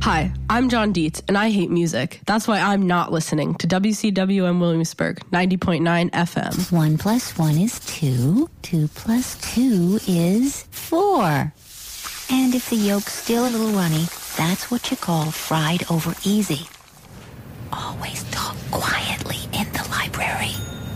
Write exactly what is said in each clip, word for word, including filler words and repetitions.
Hi, I'm John Dietz, and I hate music. That's why I'm not listening to W C W M Williamsburg, ninety point nine F M. One plus one is two. Two plus two is four. And if the yolk's still a little runny, that's what you call fried over easy. Always talk quietly in the library.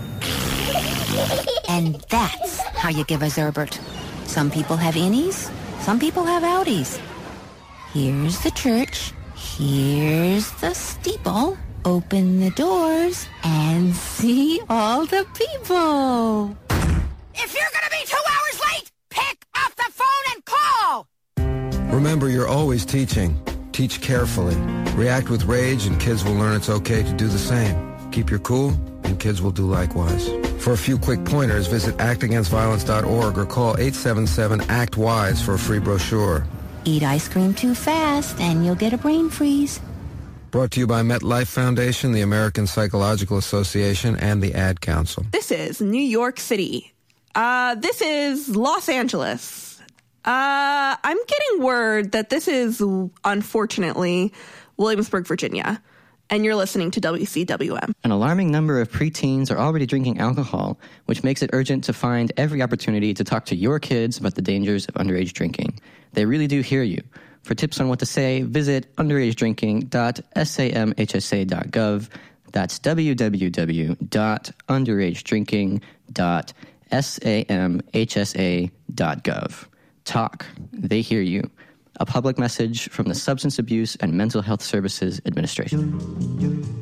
And that's how you give a Zerbert. Some people have innies, some people have outies. Here's the church, here's the steeple. Open the doors and see all the people. If you're gonna be two hours late, pick up the phone and call! Remember, you're always teaching. Teach carefully. React with rage and kids will learn it's okay to do the same. Keep your cool and kids will do likewise. For a few quick pointers, visit act against violence dot org or call eight seven seven, ACT WISE for a free brochure. Eat ice cream too fast and you'll get a brain freeze. Brought to you by MetLife Foundation, the American Psychological Association, and the Ad Council. This is New York City. Uh, this is Los Angeles. Uh, I'm getting word that this is, unfortunately, Williamsburg, Virginia. And you're listening to W C W M. An alarming number of preteens are already drinking alcohol, which makes it urgent to find every opportunity to talk to your kids about the dangers of underage drinking. They really do hear you. For tips on what to say, visit underage drinking dot samhsa dot gov. That's w w w dot underage drinking dot samhsa dot gov. Talk. They hear you. A public message from the Substance Abuse and Mental Health Services Administration.